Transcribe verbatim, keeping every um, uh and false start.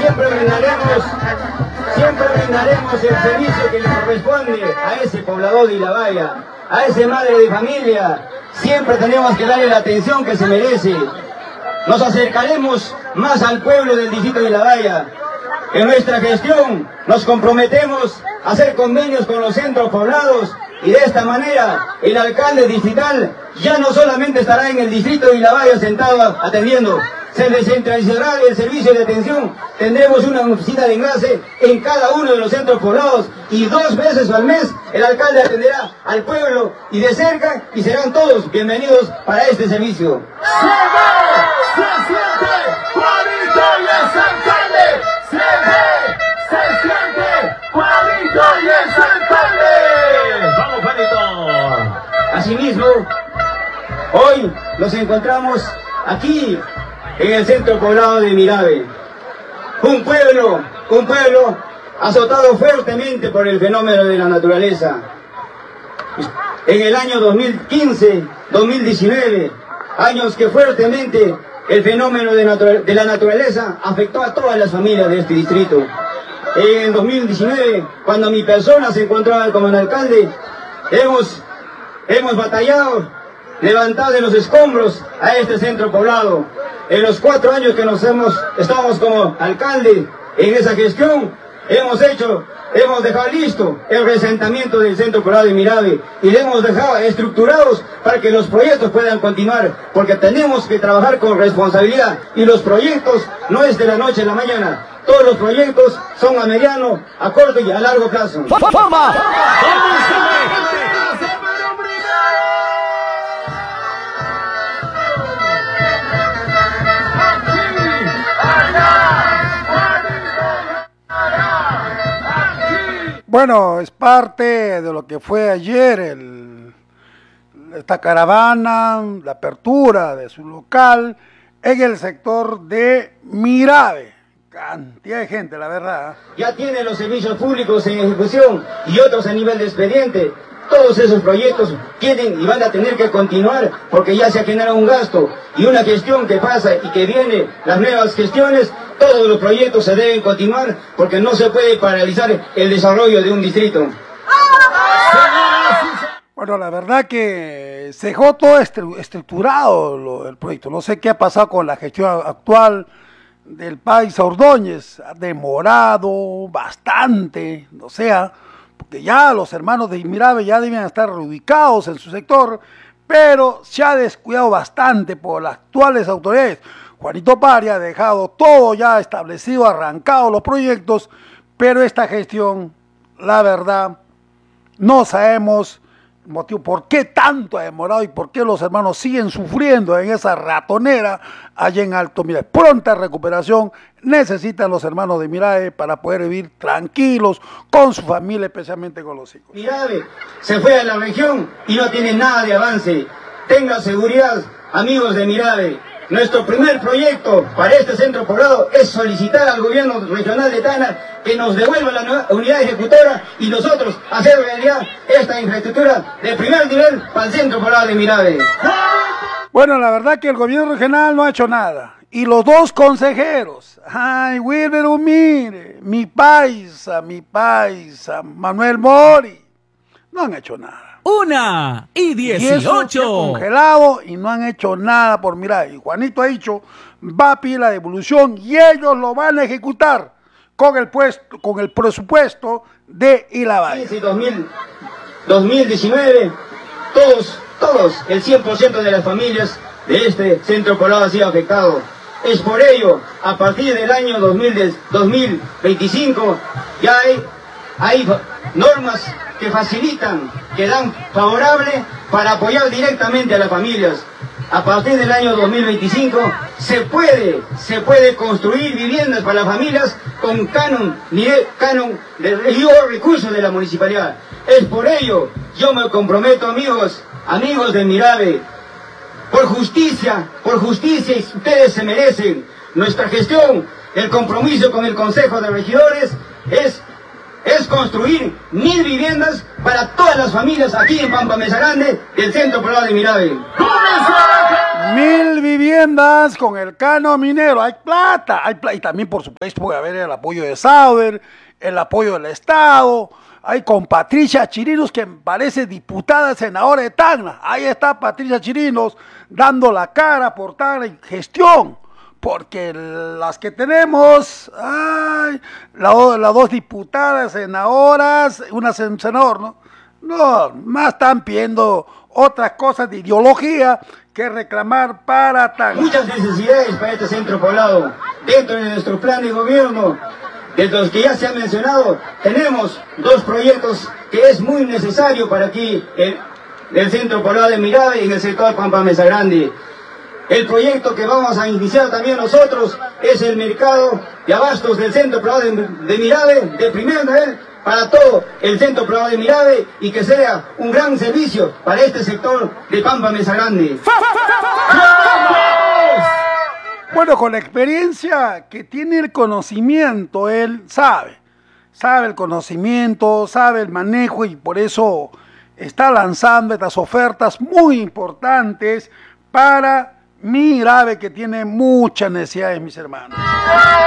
siempre brindaremos, siempre brindaremos el servicio que le corresponde a ese poblador de Ilabaya, a ese madre de familia. Siempre tenemos que darle la atención que se merece. Nos acercaremos más al pueblo del distrito de Ilabaya. En nuestra gestión nos comprometemos a hacer convenios con los centros poblados y de esta manera el alcalde distrital ya no solamente estará en el distrito de Ilabaya sentado atendiendo, se descentralizará el servicio de atención. Tendremos una oficina de enlace en cada uno de los centros poblados y dos veces al mes el alcalde atenderá al pueblo y de cerca y serán todos bienvenidos para este servicio. ¡Se ve! ¡Se siente! ¡Juanito y es alcalde! ¡Se ve! ¡Se siente! ¡Juanito y es alcalde! ¡Vamos, Juanito! Asimismo, hoy nos encontramos aquí en el centro poblado de Mirabe, un pueblo, un pueblo azotado fuertemente por el fenómeno de la naturaleza. En el año dos mil quince, dos mil diecinueve, años que fuertemente el fenómeno de, natura- de la naturaleza afectó a todas las familias de este distrito. En dos mil diecinueve, cuando mi persona se encontraba como alcalde, hemos, hemos batallado, levantado de los escombros a este centro poblado. En los cuatro años que nos hemos, estamos como alcalde en esa gestión, hemos hecho, hemos dejado listo el resentamiento del centro poblado de Mirabe y le hemos dejado estructurados para que los proyectos puedan continuar, porque tenemos que trabajar con responsabilidad y los proyectos no es de la noche a la mañana. Todos los proyectos son a mediano, a corto y a largo plazo. ¡Toma! Bueno, es parte de lo que fue ayer el, esta caravana, la apertura de su local en el sector de Mirabe. Cantidad de gente, la verdad. Ya tiene los servicios públicos en ejecución y otros a nivel de expediente. Todos esos proyectos tienen y van a tener que continuar porque ya se ha generado un gasto y una gestión que pasa y que viene, las nuevas gestiones, todos los proyectos se deben continuar porque no se puede paralizar el desarrollo de un distrito. Bueno, la verdad que se dejó todo estru- estructurado lo, el proyecto. No sé qué ha pasado con la gestión actual del país Ordóñez. Ha demorado bastante, o sea, porque ya los hermanos de Mirabe ya deben estar reubicados en su sector, pero se ha descuidado bastante por las actuales autoridades. Juanito Pari ha dejado todo ya establecido, arrancado los proyectos, pero esta gestión, la verdad, no sabemos el motivo por qué tanto ha demorado y por qué los hermanos siguen sufriendo en esa ratonera allá en Alto Mirabe. Pronta recuperación necesitan los hermanos de Mirabe para poder vivir tranquilos con su familia, especialmente con los hijos. Mirabe se fue a la región y no tiene nada de avance. Tengan seguridad, amigos de Mirabe. Nuestro primer proyecto para este centro poblado es solicitar al gobierno regional de Tacna que nos devuelva la nueva unidad ejecutora y nosotros hacer realidad esta infraestructura de primer nivel para el centro poblado de Mirabe. Bueno, la verdad que el gobierno regional no ha hecho nada. Y los dos consejeros, ay, Wilber Humire, mi paisa, mi paisa, Manuel Mori, no han hecho nada. Una y dieciocho. Y eso congelado y no han hecho nada por mirar. Y Juanito ha dicho, va a pedir la devolución y ellos lo van a ejecutar con el puesto, con el presupuesto de Ilabaya. dos mil diecinueve, todos, todos, el cien por ciento de las familias de este centro poblado ha sido afectado. Es por ello, a partir del año dos mil veinticinco, ya hay, hay normas que facilitan, que dan favorable para apoyar directamente a las familias. A partir del año dos mil veinticinco se puede, se puede construir viviendas para las familias con canon, nivel, canon de recursos de la municipalidad. Es por ello, yo me comprometo, amigos, amigos de Mirabe, por justicia, por justicia, y ustedes se merecen nuestra gestión, el compromiso con el Consejo de Regidores es es construir mil viviendas para todas las familias aquí en Pampa Mesa Grande del centro poblado de Mirabe. Mil viviendas con el cano minero. Hay plata, hay plata. Y también, por supuesto, puede haber el apoyo de Sauer, el apoyo del Estado. Hay con Patricia Chirinos, que parece diputada senadora de Tacna. Ahí está Patricia Chirinos dando la cara por Tacna y gestión. Porque las que tenemos, ay, las la dos diputadas, senadoras, una sen, senador, ¿no? No, más están pidiendo otras cosas de ideología que reclamar para Tacna. Muchas necesidades para este centro poblado. Dentro de nuestro plan de gobierno, de los que ya se han mencionado, tenemos dos proyectos que es muy necesario para aquí, el, el centro poblado de Mirabe y en el sector Pampa Mesa Grande. El proyecto que vamos a iniciar también nosotros es el mercado de abastos del centro poblado de, de Mirabe, de primer nivel, para todo el centro poblado de Mirabe, y que sea un gran servicio para este sector de Pampa Mesa Grande. Bueno, con la experiencia que tiene, el conocimiento, él sabe, sabe el conocimiento, sabe el manejo, y por eso está lanzando estas ofertas muy importantes para Mirabe, que tiene muchas necesidades, mis hermanos.